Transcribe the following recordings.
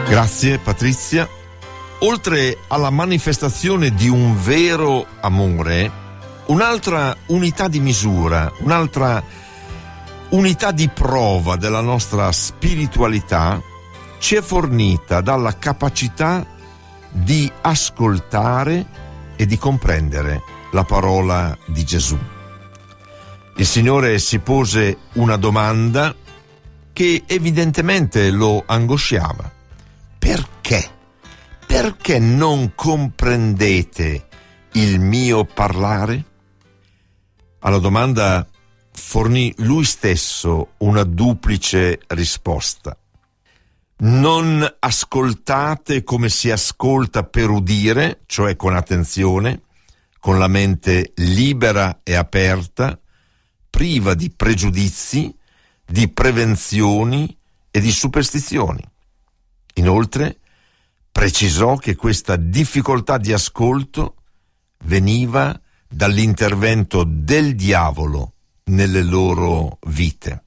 Grazie Patrizia. Oltre alla manifestazione di un vero amore, un'altra unità di misura, un'altra unità di prova della nostra spiritualità ci è fornita dalla capacità di ascoltare e di comprendere la parola di Gesù. Il Signore si pose una domanda che evidentemente lo angosciava. Perché? Perché non comprendete il mio parlare? Alla domanda fornì lui stesso una duplice risposta. Non ascoltate come si ascolta per udire, cioè con attenzione, con la mente libera e aperta, priva di pregiudizi, di prevenzioni e di superstizioni. Inoltre, precisò che questa difficoltà di ascolto veniva dall'intervento del diavolo nelle loro vite.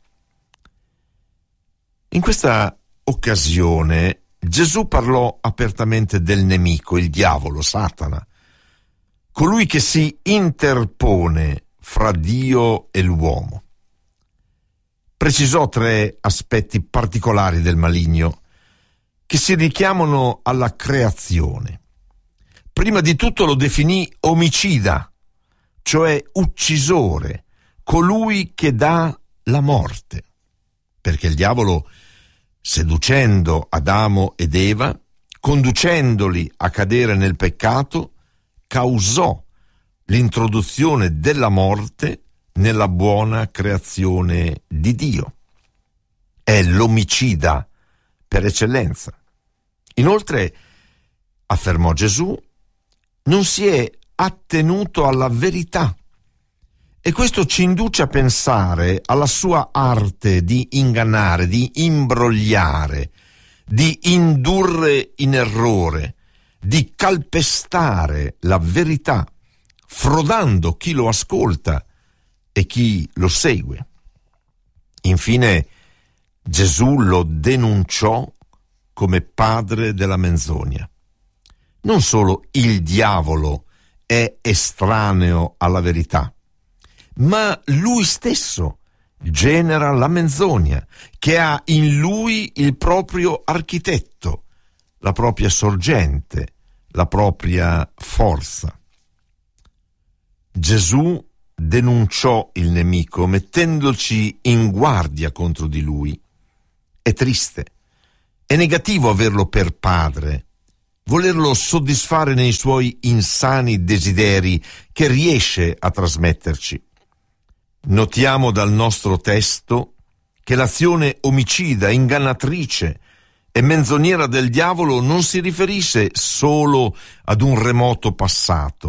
In questa occasione Gesù parlò apertamente del nemico, il diavolo, Satana, colui che si interpone fra Dio e l'uomo. Precisò 3 aspetti particolari del maligno che si richiamano alla creazione. Prima di tutto lo definì omicida, cioè uccisore, colui che dà la morte, perché il diavolo, seducendo Adamo ed Eva, conducendoli a cadere nel peccato, causò l'introduzione della morte nella buona creazione di Dio. È l'omicida per eccellenza. Inoltre, affermò Gesù, non si è attenuto alla verità. E questo ci induce a pensare alla sua arte di ingannare, di imbrogliare, di indurre in errore, di calpestare la verità, frodando chi lo ascolta e chi lo segue. Infine, Gesù lo denunciò come padre della menzogna. Non solo il diavolo è estraneo alla verità, ma lui stesso genera la menzogna, che ha in lui il proprio architetto, la propria sorgente, la propria forza. Gesù denunciò il nemico mettendoci in guardia contro di lui. È triste, è negativo averlo per padre, volerlo soddisfare nei suoi insani desideri che riesce a trasmetterci. Notiamo dal nostro testo che l'azione omicida, ingannatrice e menzognera del diavolo non si riferisce solo ad un remoto passato,